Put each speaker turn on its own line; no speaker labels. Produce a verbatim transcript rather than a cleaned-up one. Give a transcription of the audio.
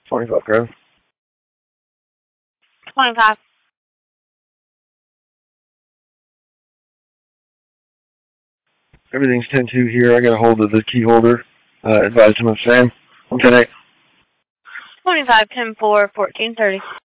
twenty-five, Crow.
twenty-five.
Everything's ten two here. I got a hold of the key holder. Uh, advised him of Sam. I'm ten eight.
twenty-five, ten four, fourteen thirty.